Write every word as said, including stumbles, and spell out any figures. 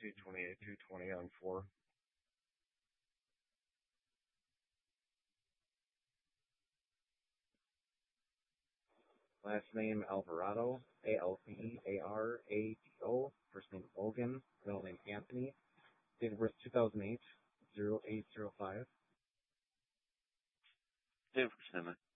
two twenty-eight, two twenty on four. Last name Alvarado, A L V A R A D O. First name Logan, middle name Anthony. Date of birth two thousand eight, zero eight zero five. Date of birth,